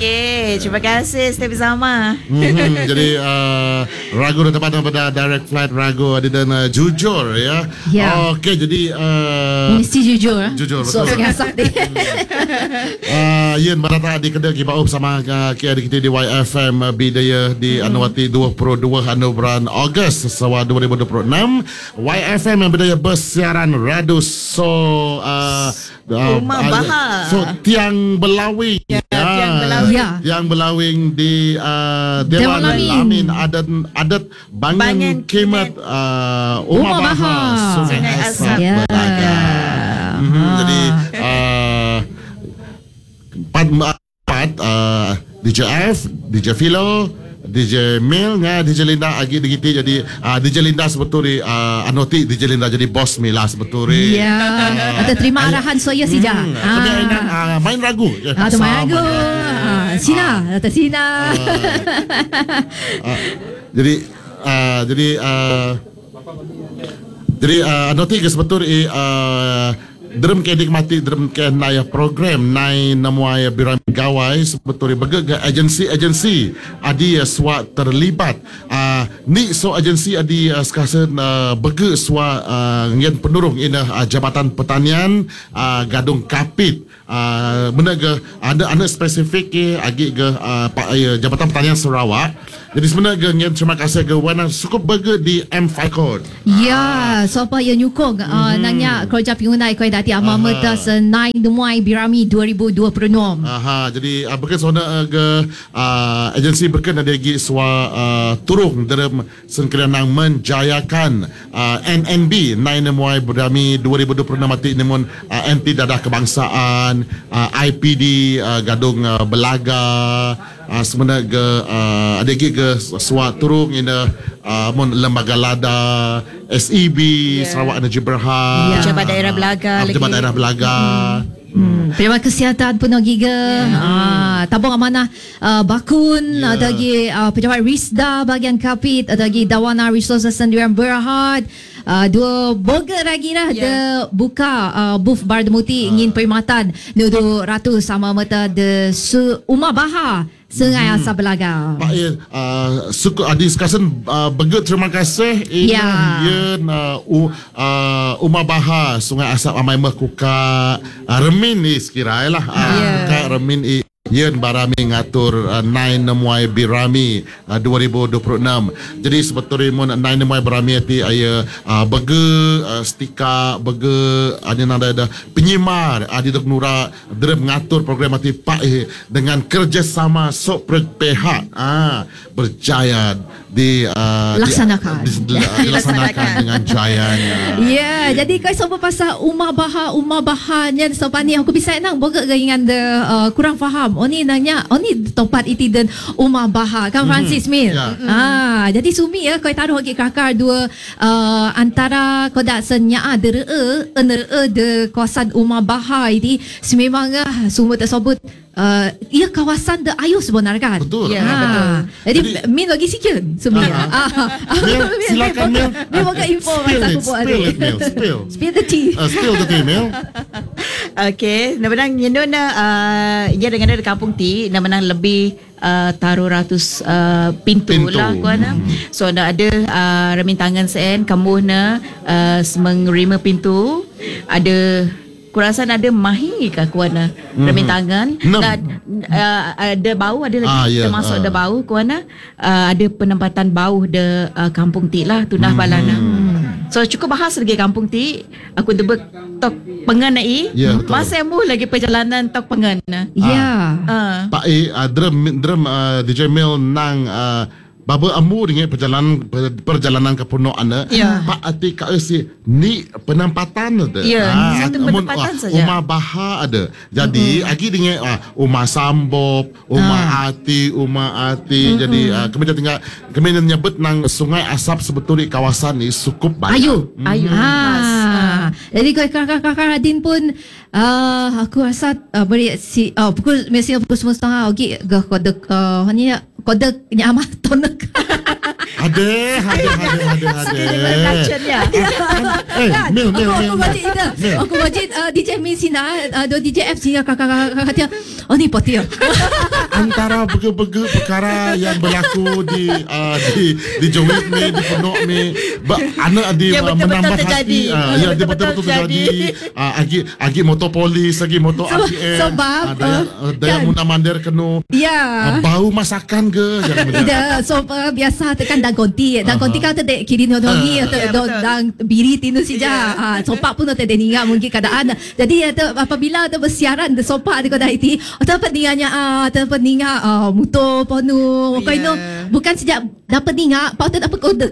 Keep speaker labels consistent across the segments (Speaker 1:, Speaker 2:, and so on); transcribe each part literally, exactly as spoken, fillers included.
Speaker 1: Okey, terima kasih stay bersama.
Speaker 2: Mm-hmm. Jadi uh, ragu daripada pada direct flight ragu ada dan uh, jujur ya.
Speaker 3: Ya.
Speaker 2: Okey, jadi uh,
Speaker 3: mesti jujur.
Speaker 2: Jujur
Speaker 3: So
Speaker 2: betul.
Speaker 3: biasa deh.
Speaker 2: Uh, Yen barata di kedai kita bersama uh, kita di Y F M uh, Bidaya di hmm. Anuwati dua puluh dua bulan Ogos Sawa dua ribu dua puluh enam. Y F M yang Bidaya bersiaran radu so uh, uh,
Speaker 1: Umar Bahar.
Speaker 2: So tiang belawing
Speaker 1: ya,
Speaker 2: ya.
Speaker 1: tiang belawing.
Speaker 3: Ya.
Speaker 2: Tiang belawing di uh, Dewan
Speaker 3: Dewan Lamin.
Speaker 2: Lamin adat adat bangun
Speaker 1: Bangun
Speaker 2: kimat uh, Umar
Speaker 3: Umar
Speaker 2: Bahar
Speaker 3: Bahar.
Speaker 2: Sungai
Speaker 1: Sungai
Speaker 2: Asap
Speaker 1: Asap.
Speaker 3: Ya.
Speaker 2: Belaga. Mhm, Jadi uh, empat empat uh, D J F, D J Philo, D J Mil, ya, D J Linda lagi digiti jadi uh, D J Linda sebetulnya uh, anoti D J Linda jadi bos Mila sebetulnya.
Speaker 3: Ya. Atau terima arahan saya saja.
Speaker 2: Hmm, tapi enak uh, main ragu. Ya,
Speaker 3: Ah, tu
Speaker 2: sama.
Speaker 3: main lagu. Ah, Sina, atau Sina.
Speaker 2: Uh, jadi uh, jadi uh, jadi uh, anoti ke sebetulnya uh, Derem ke nikmati derem ke naya program nai namuaya birami gawai sebetulnya bergega agensi-agensi adi uh, swa terlibat uh, ni so agensi adi uh, sekasen uh, berge swa uh, yang penurung ina uh, Jabatan Pertanian uh, Gadung Kapit uh, menaga ada ada spesifik ke agi ke uh, pa, uh, Jabatan Pertanian Sarawak. Jadi sebenarnya yang terima kasih ke wana cukup berge di M five code.
Speaker 3: Ya, siapa yang nyukong uh, nanya kerja pingunai kau dati ama mata senai demuai birami dua ribu dua puluh enam.
Speaker 2: Aha, jadi uh, berken sona ke uh, agensi berken ada lagi swa uh, turung dalam sengkeranang menjayakan uh, N N B nai demuai birami dua ribu dua puluh enam mati namun uh, N T Dadah Kebangsaan, uh, I P D uh, Gadung uh, Belaga. Uh, sebenarnya ke uh, ada lagi ke swat turung ina uh, mon lembaga lada S E B yeah. Sarawak Energy Berhad,
Speaker 1: Pejabat Daerah Belaga
Speaker 2: uh,
Speaker 1: lagi.
Speaker 2: Pejabat Daerah Belaga.
Speaker 3: Hmm. Pejabat Kesihatan pun lagi ke. Yeah. Ah, tabung amanah uh, Bakun,
Speaker 2: Yeah.
Speaker 3: ada lagi uh, Pejabat Risda bahagian Kapit, ada lagi Dawana Resources Sendirian Berhad. Uh, dua burger lagi lah yeah. de buka uh, booth Bardemuti uh. ingin perkhidmatan nudu ratu sama mata de su Umar Bahar Sungai Asap Belaga.
Speaker 2: Pak Ian, uh, suku adi sekasen uh, begut terima kasih ina
Speaker 3: Ya.
Speaker 2: Ian uh, u, uh, Umar Bahar Sungai Asap Amai Mekuka uh, Remin ni sekira lah uh,
Speaker 1: Ya.
Speaker 2: Kak Remin i Yen barami ngatur uh, nine nemuai birami uh, dua ribu dua puluh enam. Jadi sebetulnya mun nine nemuai birami ti aya uh, bege uh, stika bege ada nada ada penyimar ada dok nura derem ngatur program ti pak eh, dengan kerjasama sok pihak ah berjaya di uh,
Speaker 3: Laksanakan.
Speaker 2: di, di, di, dilaksanakan dengan jayanya.
Speaker 3: Ya, yeah, jadi kau sebut pasal Umar Bahar, Umar Bahar nya sopan ni aku bisa nang boga dengan de uh, kurang faham. Oni nanya, oni tempat itu dan Umar Bahar kan Francis mm-hmm. Mil.
Speaker 2: Yeah.
Speaker 3: Ah, jadi sumi ya kau taruh lagi kakar dua uh, antara kau dak senya ada re e de kawasan Umar Bahar ini sememangnya semua tersebut Uh, ia kawasan de Ayu sebenarnya kan?
Speaker 2: Betul.
Speaker 1: Ya,
Speaker 3: Ha.
Speaker 1: betul.
Speaker 3: Jadi,
Speaker 2: Jadi-
Speaker 3: Min bagi sikit sumi.
Speaker 2: Ah.
Speaker 3: Ah.
Speaker 2: Mil, silakan Mil.
Speaker 3: Dia buka info
Speaker 2: Spill
Speaker 3: masa
Speaker 2: it,
Speaker 3: aku buat
Speaker 2: spill
Speaker 3: ni.
Speaker 2: it, Mil, spill.
Speaker 3: Spill the tea.
Speaker 2: Uh, spill the tea, Mil.
Speaker 1: Okey, namanya nyendona uh, ia dengan ada kampung ti namanya lebih uh, taruh ratus uh, pintu,
Speaker 2: Pintu.
Speaker 1: lah kuana. So nak ada uh, remin tangan sen kamu na uh, mengerima pintu ada kurasan ada mahi kah kuana mm-hmm. remin tangan
Speaker 2: Enam.
Speaker 1: dan uh, ada bau ada lagi
Speaker 2: Ah, ya,
Speaker 1: termasuk
Speaker 2: ah.
Speaker 1: ada bau kuana uh, ada penempatan bau de uh, kampung ti lah tunah
Speaker 2: Mhm.
Speaker 1: balana. So cukup bahas lagi kampung ti aku tebak tok pengan ai.
Speaker 2: Ya, betul.
Speaker 1: Masa mu lagi perjalanan tok pengan na.
Speaker 3: Ya.
Speaker 1: Ah.
Speaker 2: Pak E, uh, drum drum uh, D J Mil nang uh, baba amu dengan perjalanan per- perjalanan ke Puno ana.
Speaker 1: Ya.
Speaker 2: Pak ati ka si ni penempatan ada.
Speaker 1: Ya,
Speaker 2: Ah,
Speaker 1: satu
Speaker 2: amun,
Speaker 1: penempatan
Speaker 2: ah,
Speaker 1: saja.
Speaker 2: Umar Bahar ada. Jadi mm-hmm. agi dengan ah, Umar Sambob, Umar Ati, Umar Ati. Mm-hmm. Jadi uh, kemudian tinggal kemudian nyebut nang Sungai Asap sebetulnya kawasan ni cukup banyak.
Speaker 3: Ayu.
Speaker 1: Ayu.
Speaker 3: Ah. Jadi kau kakak-kakak Adin pun uh, aku rasa uh, beri si uh, pukul mesti pukul sembilan setengah okey gak kode uh, hanya kode nyaman tonek.
Speaker 2: Ada, ada, ada, ada, ada.
Speaker 1: Production ya.
Speaker 2: Eh, Mil, Mil,
Speaker 3: Aku
Speaker 2: Mil.
Speaker 3: aku budget itu.
Speaker 2: Mil.
Speaker 3: Aku budget uh, D J Min sina, uh, do D J F sina kakak-kakak dia. Oh ni poti.
Speaker 2: antara berge-berge perkara yang berlaku di uh, di di Jowit ni, di Penok ni, anak dia
Speaker 1: Yang betul-betul
Speaker 2: menambah
Speaker 1: terjadi.
Speaker 2: hati. Uh, ya, dia betul-betul terjadi. Uh, agi agi motor polis, lagi motor
Speaker 3: So-
Speaker 2: R T M.
Speaker 3: sebab,
Speaker 2: uh, daya, uh, daya
Speaker 3: kan?
Speaker 2: Muna Mandir kena.
Speaker 3: Ya.
Speaker 2: Uh, bau masakan ke? Jangan macam.
Speaker 3: Ida, so uh, biasa tekan dan konti. Dan
Speaker 2: Aha.
Speaker 3: konti kau tu dek kiri no dongi atau
Speaker 1: Ya,
Speaker 3: do
Speaker 1: betul.
Speaker 3: dan biri tinu sija.
Speaker 1: Ya.
Speaker 3: Ah, sopak pun tu deninga mungkin keadaan. Jadi ya tu apabila tu bersiaran de sopak de kau dah iti, atau peninganya ah, atau peninga ah, muto ponu. Kau
Speaker 1: Ya.
Speaker 3: ino bukan sejak dapat ninga, pau tu dapat kode.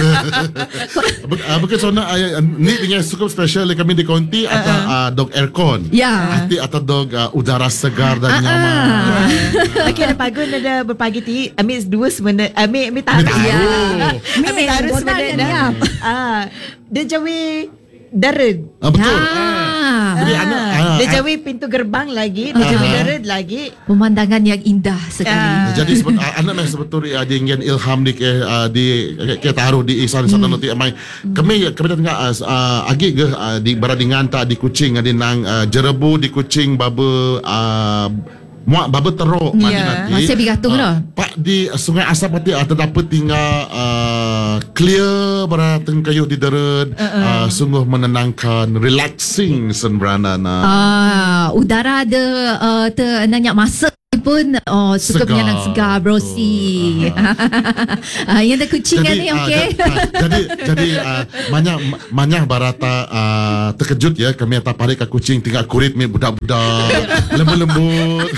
Speaker 2: Be- uh, Bukan sona uh, ni dengan cukup special kami di konti atau uh, dog aircon.
Speaker 3: Ya.
Speaker 2: Hati atau dog uh, udara segar dan
Speaker 3: Ah,
Speaker 2: nyaman.
Speaker 3: ah.
Speaker 1: Okey, ada pagun ada berpagi ti. Ambil dua sebenarnya. Ambil ambil taruh.
Speaker 2: Ambil taruh.
Speaker 1: Ya. Ambil
Speaker 3: Ambil,
Speaker 1: taruh
Speaker 3: bosan
Speaker 1: sebenarnya.
Speaker 3: kan, ya.
Speaker 1: Ah, dia jawi darud.
Speaker 2: Ah, betul.
Speaker 3: Ah.
Speaker 2: Jadi anak ah,
Speaker 1: Dia
Speaker 2: ah,
Speaker 1: jawi pintu gerbang lagi, dia jawi darud lagi.
Speaker 3: Pemandangan yang indah sekali.
Speaker 1: Ah.
Speaker 2: jadi sebet, uh, anak memang sebetulnya uh, di ingin ilham di ke uh, di ke taruh di isan sana nanti amai kami kami tengah uh, uh, agi ke uh, di bara di nganta di kucing di nang uh, jerebu di kucing baba uh, muak baba teruk
Speaker 1: Ya.
Speaker 2: mandi nanti
Speaker 3: Masih bigatung
Speaker 2: uh,
Speaker 3: dah.
Speaker 2: pak di uh, Sungai Asap nanti uh, terdapat tinggal uh, clear bara teng kayu di deret uh, sungguh menenangkan relaxing senberana na
Speaker 3: Ah, udara ada uh, ter nanyak masak pun oh suka
Speaker 2: Segar.
Speaker 3: menyenang segar brosi. Ah, yang ada kucing ni
Speaker 2: ah,
Speaker 3: okey.
Speaker 2: ja- ah, jadi jadi uh, banyak banyak barata uh, terkejut ya kami atas parik ke kucing tinggal kurit mi budak-budak lembut-lembut.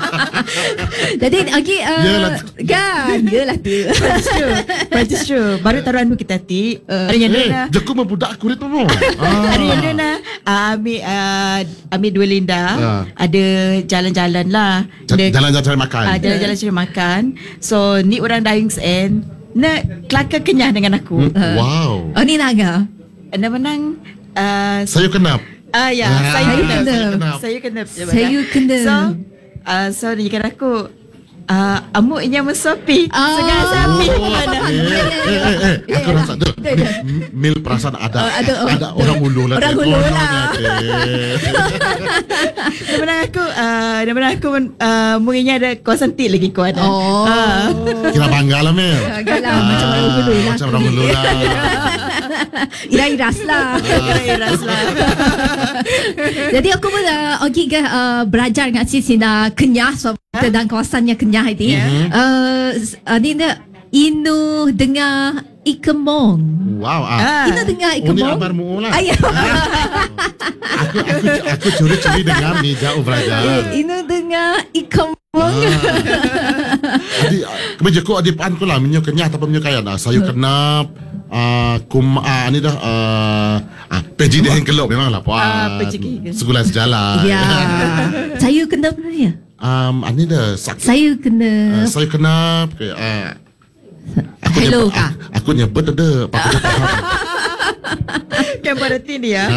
Speaker 3: Jadi okey uh,
Speaker 2: Yalah.
Speaker 3: kan yalah tu.
Speaker 1: True. Practice true. Baru taruh anu kita ti. Hari yang
Speaker 2: Eh,
Speaker 1: dua.
Speaker 2: jaku mah budak kurit tu.
Speaker 1: Hari yang dua na ah, ambil ah, ambil dua linda.
Speaker 2: Ah.
Speaker 1: Ada jalan-jalan lah. Dia-
Speaker 2: Jalan-jalan cari makan.
Speaker 1: Ah, jalan-jalan cari makan. So ni orang dying end. Nak kelakar kenyah dengan aku.
Speaker 2: Hmm, wow.
Speaker 3: Oh ni naga.
Speaker 1: Anda menang uh,
Speaker 2: Saya kenap.
Speaker 1: Ah ya,
Speaker 2: Ah,
Speaker 1: saya
Speaker 3: saya
Speaker 1: kena.
Speaker 3: kena.
Speaker 1: Saya kena.
Speaker 3: Saya kena.
Speaker 1: So, uh, so ni kan aku uh, amuknya mesopi.
Speaker 3: Ah.
Speaker 1: Sengat sapi.
Speaker 3: Oh,
Speaker 1: Mana?
Speaker 3: faham.
Speaker 2: Eh, eh, eh, eh, aku rasa tu
Speaker 3: Ya, ya.
Speaker 2: M- mil perasaan ada
Speaker 3: Oh, ada, oh.
Speaker 2: ada orang ulu lah.
Speaker 3: Orang
Speaker 2: tu.
Speaker 3: ulu
Speaker 2: Oh,
Speaker 3: lah.
Speaker 2: okey.
Speaker 1: Dia menang aku uh, Dia menang aku uh, Mungkinnya ada kawasan tik lagi kuat.
Speaker 3: Oh.
Speaker 1: Ah.
Speaker 2: Kira bangga lah Mel.
Speaker 3: Agak lah, macam orang ulu lah.
Speaker 2: Macam orang ulu lah.
Speaker 3: Iras-iras lah.
Speaker 1: Iras lah.
Speaker 3: Jadi aku pun uh, okey ke uh, belajar dengan si Sina Kenyah sebab kita dalam kawasannya Kenyah ini.
Speaker 1: Ya.
Speaker 3: Uh, uh, ni nak inu dengar ikemong.
Speaker 2: Wow. Ah.
Speaker 1: Ah.
Speaker 3: Inu dengar
Speaker 2: Oh, ni
Speaker 3: ikemong.
Speaker 2: abarmu lah.
Speaker 3: Ayah.
Speaker 2: Aku aku aku curi-curi dengar ni jauh belajar.
Speaker 3: Inu dengar ikemong.
Speaker 2: Jadi kami je ko adipan ko lah minyo kanya atau minyo kaya nah sayo kenap ah kum ah ni dah ah ah peji deh kelop memang lah
Speaker 1: Ah,
Speaker 2: puan.
Speaker 1: peji ke-
Speaker 2: Segulan sejalan.
Speaker 3: Ya. Saya kena apa ya?
Speaker 2: Um ani dah sak
Speaker 3: Saya kena
Speaker 2: uh, sayo kenap ke ah aku
Speaker 3: Hello,
Speaker 2: nyebut,
Speaker 3: Kak.
Speaker 2: aku, aku nyebut ada apa aku faham.
Speaker 1: Kan pada ti dia.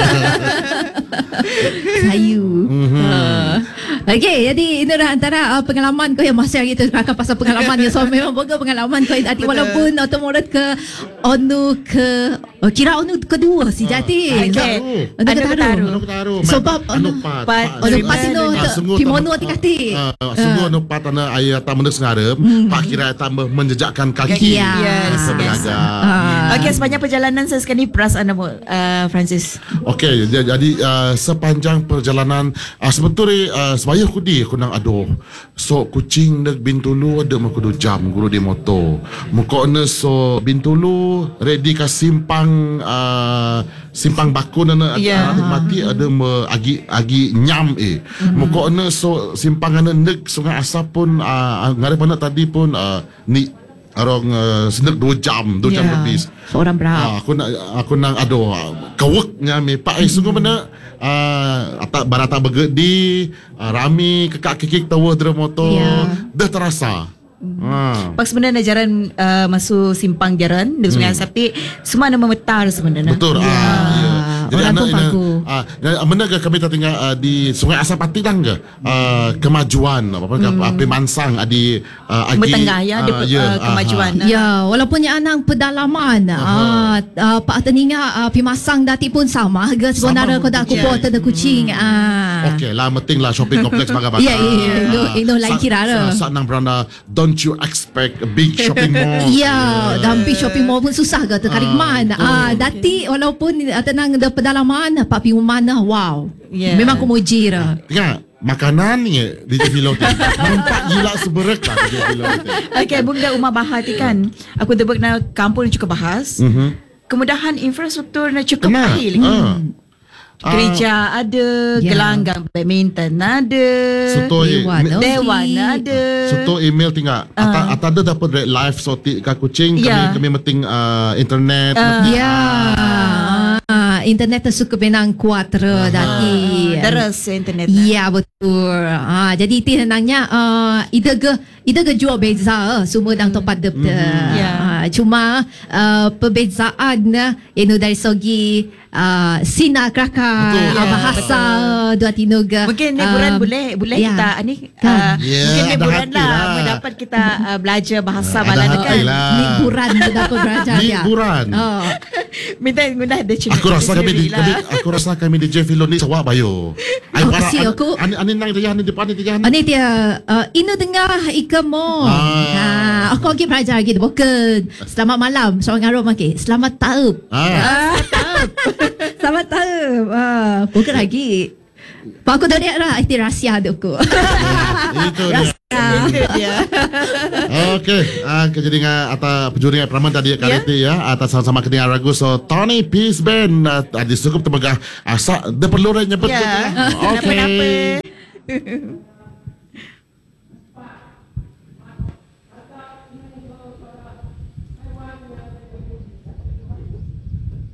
Speaker 3: sayu.
Speaker 2: Mhm.
Speaker 3: Uh. Okey, jadi ini adalah antara uh, pengalaman kau yang masih hari itu cakap pasal pengalaman ya. So memang boga pengalaman kau tadi walaupun otomorat ke onu ke oh, kira onu kedua si jati.
Speaker 1: Okey.
Speaker 3: Onu
Speaker 1: Anu
Speaker 3: ketaruh.
Speaker 1: ketaruh.
Speaker 2: Anu ketaruh.
Speaker 3: Sebab
Speaker 2: anu
Speaker 3: anu-
Speaker 2: pat.
Speaker 1: pat-
Speaker 2: pat-
Speaker 3: Onu
Speaker 1: Terima
Speaker 3: pasino
Speaker 1: kasih.
Speaker 2: Ah, sungguh
Speaker 3: kimono
Speaker 2: tambah-
Speaker 3: hati-hati.
Speaker 2: ah, ah, sungguh anu pat ana ayah tak mendes ngarep pak kira tambah menjejakkan kaki.
Speaker 3: Ya.
Speaker 1: Yes,
Speaker 2: Masa
Speaker 1: yes.
Speaker 2: belajar.
Speaker 3: Ah.
Speaker 1: Okey, sepanjang perjalanan saya sekali perasaan apa uh, Francis?
Speaker 2: Okey, j- jadi uh, sepanjang perjalanan uh, sebetulnya uh, sebaya aku di aku nang aduh. So kucing dek Bintulu ada mah kudu jam guru di motor. Muka ne so Bintulu ready ka simpang uh, simpang bakun na
Speaker 1: Ya.
Speaker 2: yeah. mati ada me agi agi nyam eh. Mm-hmm. Muka ne so simpang ne nek Sungai Asap pun uh, ngarep anak tadi pun uh, ni arong uh, senek dua jam, dua jam
Speaker 1: Ya.
Speaker 2: lebih.
Speaker 3: Seorang berapa?
Speaker 2: Ah, aku nak aku nang aduh kawaknya mi pak eh sungguh mana ah atak barata begedi uh, rami kekak kikik tawa dera motor
Speaker 3: Ya.
Speaker 2: dah terasa. Ha.
Speaker 1: Pak sebenarnya jaran uh, masuk simpang jaran di Sungai Asap ti semua nama metar sebenarnya.
Speaker 2: Betul.
Speaker 3: Ya.
Speaker 2: Ah, ya.
Speaker 3: orang pun pagu.
Speaker 2: Ah, uh, mana ke kami tinggal uh, di Sungai Asapati lang ke? Uh, kemajuan apa hmm. Pemansang di uh, agi
Speaker 1: Tengah ya ada
Speaker 2: uh,
Speaker 1: uh, kemajuan.
Speaker 3: Ya, walaupun yang anang pedalaman, ah uh, Pak Teninga uh, Pimasang dati pun sama harga sebenarnya kau tak kupo ada kucing. Ah.
Speaker 2: Okey, lah penting lah shopping complex baga-baga.
Speaker 3: Ya, ya, itu itu lain kira dah.
Speaker 2: Sa nang beranda don't you expect a big shopping mall.
Speaker 3: Ya, dan big shopping mall pun susah ke terkarik man. Ah, dati walaupun uh, tenang ada pedalaman, Pak Pi mana wow.
Speaker 1: Yeah.
Speaker 3: Memang aku muji dah.
Speaker 2: Tengok makanan ni di Jevilo tu. Nampak gila seberak lah di Jevilo tu.
Speaker 1: Okey, bunda Umar Bahati kan. Aku tebak nak kampung yang cukup bahas.
Speaker 2: Mhm.
Speaker 1: Kemudahan infrastruktur nak cukup
Speaker 2: Kena.
Speaker 1: baik lagi.
Speaker 2: Ah.
Speaker 1: Gereja ada,
Speaker 3: Ya.
Speaker 1: gelanggang badminton ada,
Speaker 2: Suto
Speaker 3: Dewan,
Speaker 2: eh,
Speaker 3: oh.
Speaker 1: dewan ada.
Speaker 2: Suto email tinggal. Ata ata ada dapat red live soti ka kucing kami
Speaker 1: Ya.
Speaker 2: kami meting uh, internet.
Speaker 1: Ah.
Speaker 2: meting,
Speaker 3: Ya. Ah, internet tu suka benang kuat terus dati.
Speaker 1: Deres internet.
Speaker 3: Ya betul. Ah jadi itu senangnya uh, ida ke ida ke jual beza uh, semua dang tempat dep.
Speaker 1: Ya.
Speaker 3: Ah, cuma uh, perbezaan uh, ini dari segi uh, sinar kelakar,
Speaker 2: Betul.
Speaker 3: uh, bahasa dua tinoga.
Speaker 1: Mungkin liburan boleh boleh
Speaker 3: ya.
Speaker 1: kita ni uh,
Speaker 3: Kan.
Speaker 2: Ya,
Speaker 1: mungkin
Speaker 2: ada
Speaker 1: liburan
Speaker 2: hati
Speaker 1: lah,
Speaker 2: lah.
Speaker 1: mendapat kita uh, belajar bahasa
Speaker 2: Ada
Speaker 1: Malanda
Speaker 2: hati
Speaker 1: kan.
Speaker 2: lah.
Speaker 3: Liburan dapat belajar dia.
Speaker 2: Liburan.
Speaker 3: Oh.
Speaker 1: Minta guna ada cerita.
Speaker 2: Aku rasa kami di
Speaker 1: sendiri
Speaker 2: kami,
Speaker 1: lah.
Speaker 2: aku rasa kami di Jevilo ni sawak bayo. Ai
Speaker 3: Oh,
Speaker 2: para
Speaker 3: kasi
Speaker 2: an-
Speaker 3: aku-
Speaker 2: Ani ani nang dia ni depan ni dia.
Speaker 3: Ini dia uh, Ino dengar ikan mo.
Speaker 2: Ah.
Speaker 3: Ah, aku lagi belajar lagi bukan. Selamat malam. Seorang Arab maki. Selamat taub.
Speaker 2: Ah.
Speaker 3: Selamat taub. Ah, bukan lagi. Pak aku dah lihat lah itu rahsia aku.
Speaker 2: Itu dia.
Speaker 1: Itu dia.
Speaker 2: Okey, ah jadi ngah atas penjuri peraman tadi kali
Speaker 1: Ya.
Speaker 2: itu ya atas sama-sama kena ragu so Tony Peace Band uh, di cukup tembaga asa dia perlu dah nyebut
Speaker 1: Ya.
Speaker 2: tu.
Speaker 1: Kenapa-napa.